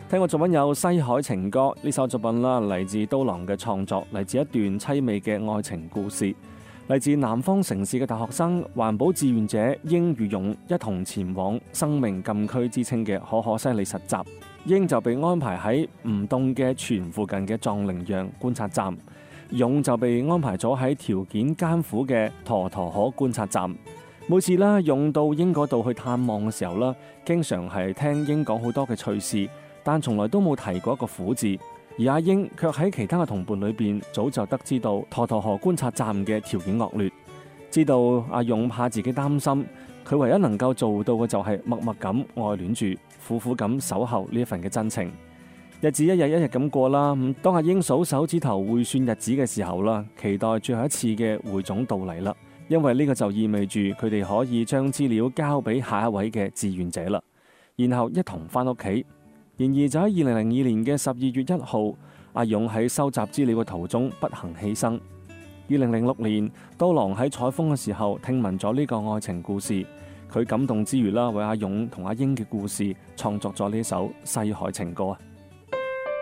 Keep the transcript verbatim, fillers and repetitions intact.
聽過作品有《西海情歌》呢首作品啦，嚟自刀郎嘅創作，嚟自一段凄美嘅愛情故事，嚟自南方城市嘅大學生環保志願者英與勇一同前往生命禁區之稱嘅可可西里實習。英就被安排喺吳洞嘅泉附近嘅藏羚羊觀察站，勇就被安排咗喺條件艱苦嘅沱沱河觀察站。每次啦，勇到英嗰度去探望嘅時候啦，經常係聽英講好多嘅趣事，但從來都冇提過一個苦字。而阿英卻喺其他嘅同伴裏邊早就得知到沱沱河觀察站嘅條件惡劣，知道阿勇怕自己擔心，佢唯一能夠做到嘅就係默默咁愛戀住，苦苦咁守候呢一份嘅真情。日子一日一日咁過啦，當阿英數手指頭會算日子嘅時候啦，期待最後一次嘅匯總到嚟啦，因為呢個就意味住佢哋可以將資料交俾下一位嘅志願者啦，然後一同翻屋企。然而就喺二零零二年嘅十二月一號，阿勇喺收集資料嘅途中不幸犧牲。二零零六年，刀郎喺採風嘅時候聽聞咗呢個愛情故事，佢感動之餘啦，為阿勇同阿英嘅故事創作咗呢首《西海情歌》啊。